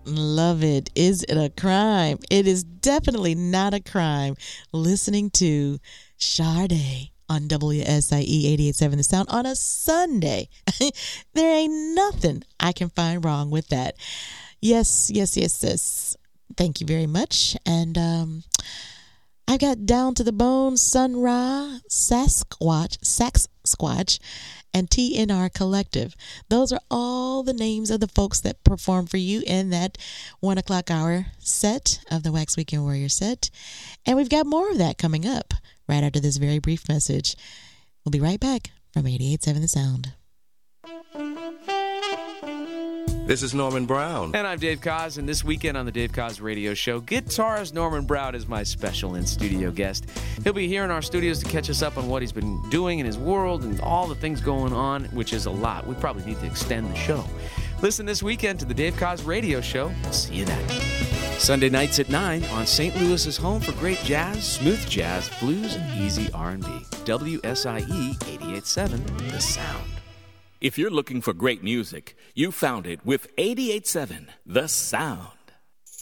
Love it. Is it a crime? It is definitely not a crime listening to Sade on WSIE 88.7 The Sound on a Sunday. There ain't nothing I can find wrong with that. Yes. Thank you very much. And I've got Down to the Bone, Sun Ra, Sasquatch, and TNR Collective. Those are all the names of the folks that perform for you in that 1 o'clock hour set of the Wax Weekend Warrior set. And we've got more of that coming up right after this very brief message. We'll be right back from 88.7 The Sound. This is Norman Brown. And I'm Dave Koz, and this weekend on the Dave Koz Radio Show, guitarist Norman Brown is my special in-studio guest. He'll be here in our studios to catch us up on what he's been doing in his world and all the things going on, which is a lot. We probably need to extend the show. Listen this weekend to the Dave Koz Radio Show. We'll see you then. Sunday nights at 9 on St. Louis's home for great jazz, smooth jazz, blues, and easy R&B. WSIE 88.7 The Sound. If you're looking for great music, you found it with 88.7 The Sound.